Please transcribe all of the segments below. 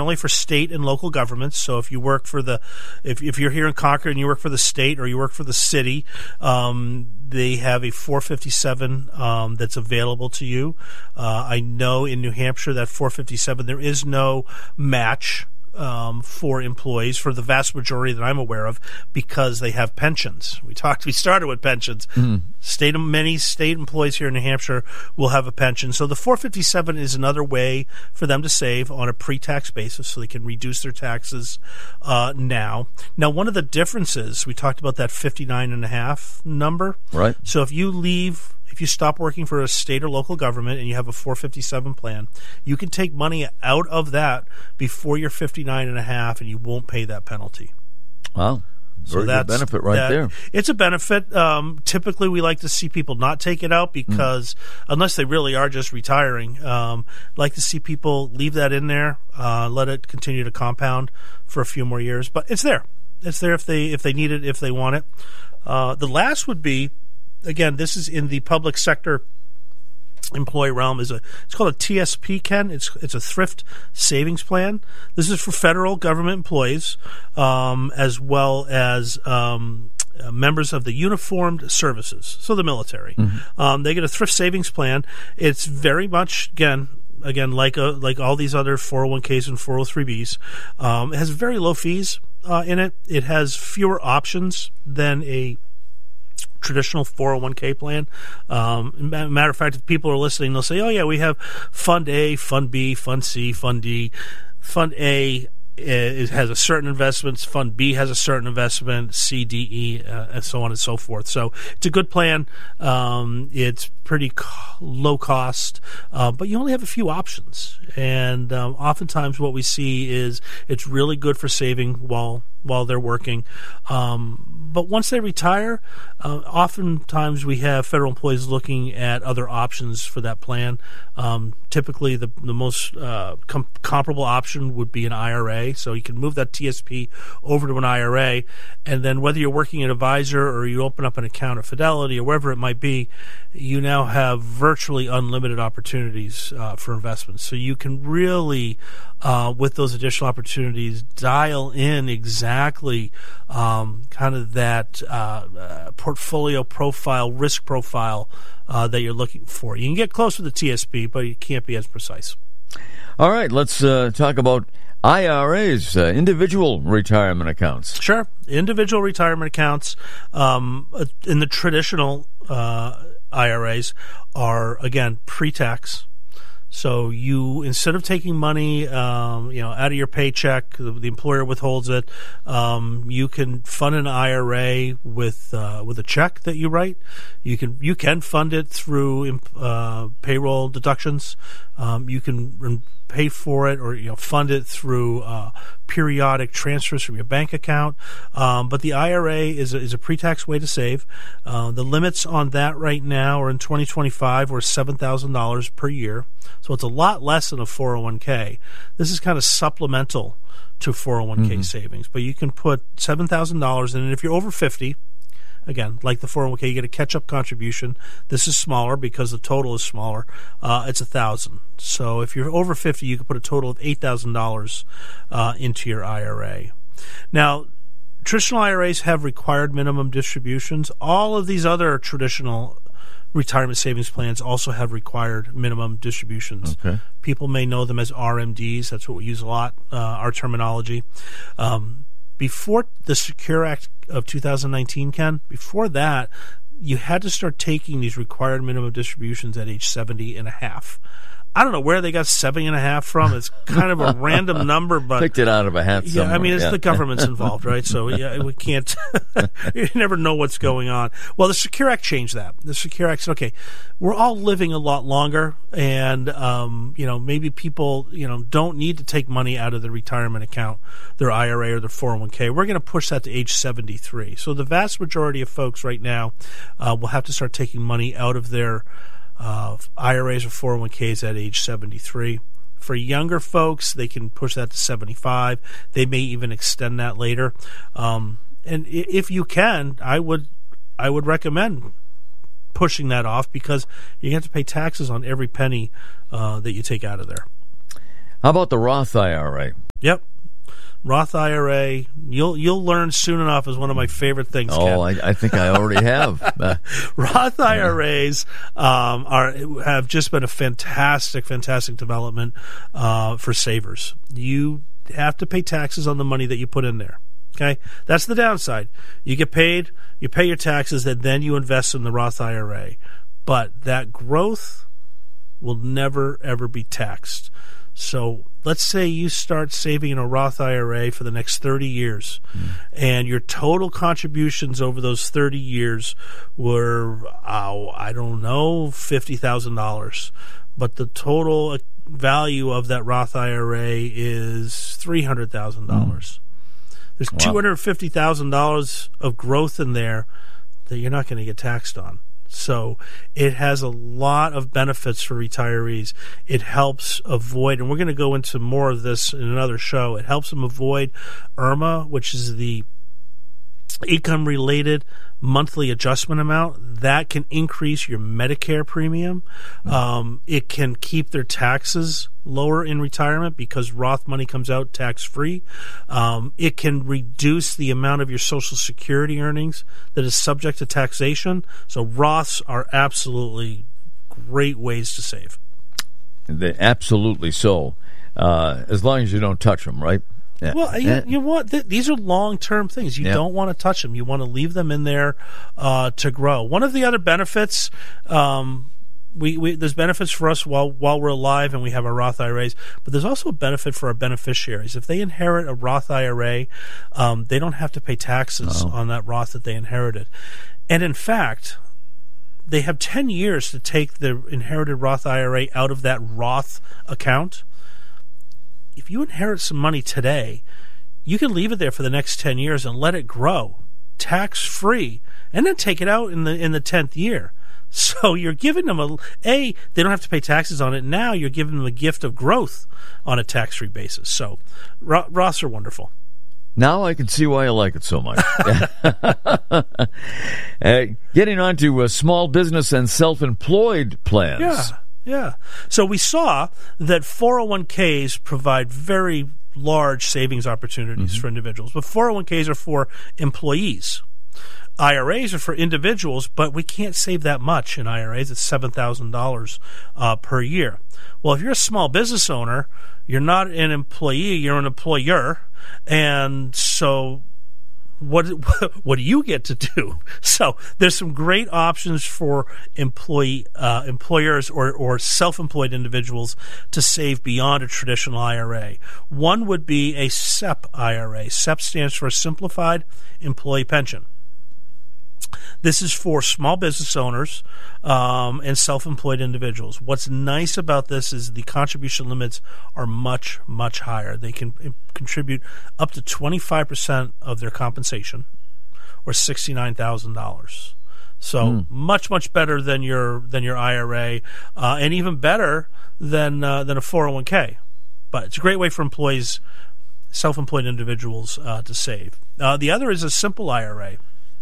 only for state and local governments. So if you work for if you're here in Concord and you work for the state or you work for the city, they have a 457 that's available to you. I know in New Hampshire that 457 there is no match for employees, for the vast majority that I'm aware of, because they have pensions. We started with pensions. Many state employees here in New Hampshire will have a pension. So the 457 is another way for them to save on a pre-tax basis, so they can reduce their taxes now. Now, one of the differences, we talked about that 59.5 number. Right. So if you stop working for a state or local government and you have a 457 plan, you can take money out of that before you're 59.5 and you won't pay that penalty. Wow. Very good benefit there. It's a benefit. Typically, we like to see people not take it out because, unless they really are just retiring, like to see people leave that in there, let it continue to compound for a few more years. But it's there. It's there if they need it, if they want it. The last would be, again, this is in the public sector employee realm. It's called a TSP, Ken. It's a thrift savings plan. This is for federal government employees, as well as members of the uniformed services, so the military. They get a thrift savings plan. It's very much, again, like all these other 401ks and 403bs. It has very low fees in it. It has fewer options than a traditional 401k plan. Matter of fact, if people are listening, they'll say, oh yeah, we have Fund A, Fund B, Fund C, Fund D. Fund A has a certain investments, Fund B has a certain investment, C, D, E, and so on and so forth. So it's a good plan. It's pretty low cost, but you only have a few options. And oftentimes what we see is it's really good for saving while they're working. But once they retire, oftentimes we have federal employees looking at other options for that plan. Typically, the most comparable option would be an IRA. So you can move that TSP over to an IRA, and then whether you're working an advisor or you open up an account at Fidelity or wherever it might be, you now have virtually unlimited opportunities for investments. So you can really, with those additional opportunities, dial in exactly kind of that portfolio profile, risk profile that you're looking for. You can get close with the TSP, but you can't be as precise. All right, let's talk about IRAs, individual retirement accounts. Sure. Individual retirement accounts in the traditional IRAs are, again, pre-tax. So you, instead of taking money, out of your paycheck, the employer withholds it. You can fund an IRA with a check that you write. You can fund it through payroll deductions. You can pay for it or fund it through periodic transfers from your bank account. But the IRA is a pre-tax way to save. The limits on that right now are in 2025 were $7,000 per year. So it's a lot less than a 401k. This is kind of supplemental to 401k savings. But you can put $7,000 in, and if you're over 50, again, like the 401k, you get a catch-up contribution. This is smaller because the total is smaller. It's $1,000. So if you're over 50, you can put a total of $8,000 into your IRA. Now, traditional IRAs have required minimum distributions. All of these other traditional retirement savings plans also have required minimum distributions. Okay. People may know them as RMDs. That's what we use a lot, our terminology. Before the Secure Act of 2019, Ken, before that, you had to start taking these required minimum distributions at age 70 and a half. I don't know where they got 70.5 from. It's kind of a random number, but picked it out of a hat somewhere. Yeah, I mean, it's the government's involved, right? So yeah, we can't. You never know what's going on. Well, the Secure Act changed that. The Secure Act said, okay, we're all living a lot longer, and maybe people don't need to take money out of their retirement account, their IRA or their 401k. We're going to push that to age 73. So the vast majority of folks right now will have to start taking money out of their IRAs or 401ks at age 73. For younger folks, they can push that to 75. They may even extend that later. And if you can, I would recommend pushing that off because you have to pay taxes on every penny that you take out of there. How about the Roth IRA? Yep. Roth IRA, you'll learn soon enough, is one of my favorite things. Oh, I think I already have. Roth IRAs have just been a fantastic development for savers. You have to pay taxes on the money that you put in there. Okay, that's the downside. You get paid, you pay your taxes, and then you invest in the Roth IRA. But that growth will never ever be taxed. So let's say you start saving in a Roth IRA for the next 30 years, and your total contributions over those 30 years were, $50,000. But the total value of that Roth IRA is $300,000. There's $250,000 of growth in there that you're not going to get taxed on. So it has a lot of benefits for retirees. It helps avoid, and we're going to go into more of this in another show, it helps them avoid IRMAA, which is the income-related monthly adjustment amount. That can increase your Medicare premium. It can keep their taxes lower in retirement because Roth money comes out tax-free. It can reduce the amount of your Social Security earnings that is subject to taxation. So Roths are absolutely great ways to save. Absolutely so, as long as you don't touch them, right? Yeah. Well, you want these are long-term things. You don't want to touch them. You want to leave them in there to grow. One of the other benefits, there's benefits for us while we're alive and we have our Roth IRAs, but there's also a benefit for our beneficiaries. If they inherit a Roth IRA, they don't have to pay taxes on that Roth that they inherited. And in fact, they have 10 years to take the inherited Roth IRA out of that Roth account. If you inherit some money today, you can leave it there for the next 10 years and let it grow tax-free, and then take it out in the 10th year. So you're giving them they don't have to pay taxes on it. Now you're giving them a gift of growth on a tax-free basis. So Roths are wonderful. Now I can see why you like it so much. Getting on to small business and self-employed plans. Yeah. So we saw that 401ks provide very large savings opportunities for individuals, but 401ks are for employees. IRAs are for individuals, but we can't save that much in IRAs. It's $7,000 per year. Well, if you're a small business owner, you're not an employee, you're an employer, and so what do you get to do? So there's some great options for employers or self-employed individuals to save beyond a traditional IRA. One would be a SEP IRA. SEP stands for Simplified Employee Pension. This is for small business owners and self-employed individuals. What's nice about this is the contribution limits are much, much higher. They can contribute up to 25% of their compensation, or $69,000. So much, much better than your IRA, and even better than a 401k. But it's a great way for employees, self-employed individuals, to save. The other is a simple IRA.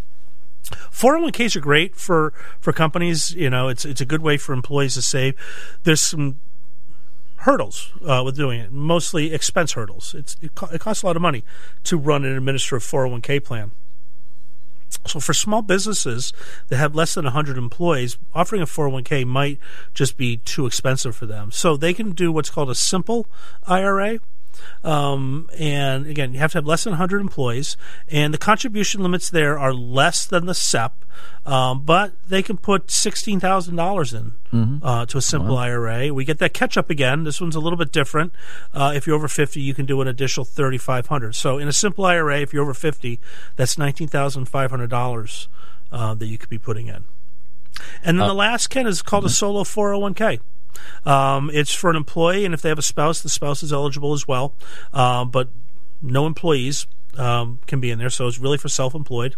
401ks are great for companies. It's a good way for employees to save. There's some hurdles with doing it, mostly expense hurdles. It costs a lot of money to run and administer a 401k plan. So for small businesses that have less than 100 employees, offering a 401k might just be too expensive for them. So they can do what's called a simple IRA. And again, you have to have less than 100 employees, and the contribution limits there are less than the SEP, but they can put $16,000 in to a simple IRA. We get that catch-up again. This one's a little bit different. If you're over 50, you can do an additional $3,500. So in a simple IRA, if you're over 50, that's $19,500 that you could be putting in. And then the last, Ken, is called a solo 401k. It's for an employee, and if they have a spouse, the spouse is eligible as well. But no employees can be in there, so it's really for self-employed.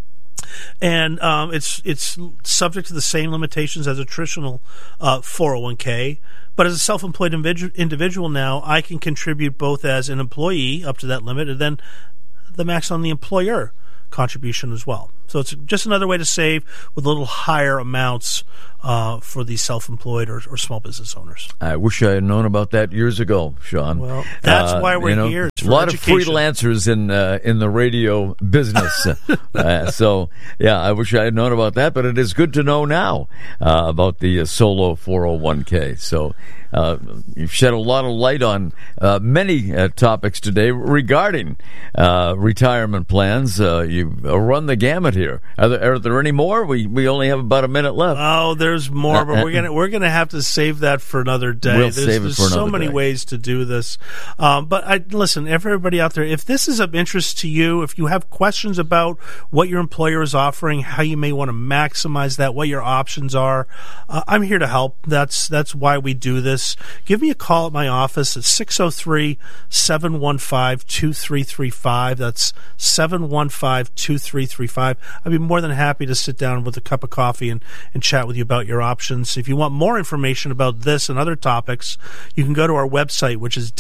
And it's subject to the same limitations as a traditional 401k. But as a self-employed individual now, I can contribute both as an employee up to that limit, and then the max on the employer contribution as well. So it's just another way to save with a little higher amounts for the self-employed or small business owners. I wish I had known about that years ago, Sean. Well, that's why we're here. It's a lot education. of freelancers in the radio business. So, yeah, I wish I had known about that, but it is good to know now about the solo 401k. So you've shed a lot of light on many topics today regarding retirement plans. You've run the gamut here. Are there any more? We only have about a minute left. Oh, there's more, but we're gonna have to save that for another day. We'll save it for another so many day. ways to do this. But listen, everybody out there, if this is of interest to you, if you have questions about what your employer is offering, how you may want to maximize that, what your options are, I'm here to help. That's why we do this. Give me a call at my office at 603-715-2335. That's 715-2335. I'd be more than happy to sit down with a cup of coffee and chat with you about your options. If you want more information about this and other topics, you can go to our website, which is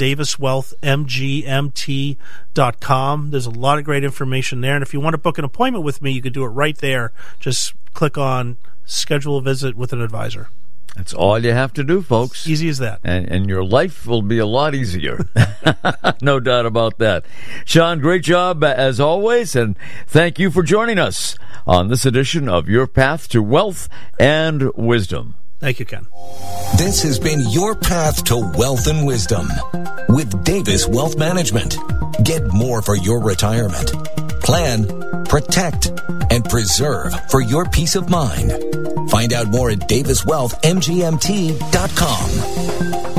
daviswealthmgmt.com. There's a lot of great information there. And if you want to book an appointment with me, you can do it right there. Just click on schedule a visit with an advisor. That's all you have to do, folks. Easy as that. And your life will be a lot easier. No doubt about that. Sean, great job as always, and thank you for joining us on this edition of Your Path to Wealth and Wisdom. Thank you, Ken. This has been Your Path to Wealth and Wisdom with Davis Wealth Management. Get more for your retirement. Plan, protect, and preserve for your peace of mind. Find out more at daviswealthmgmt.com.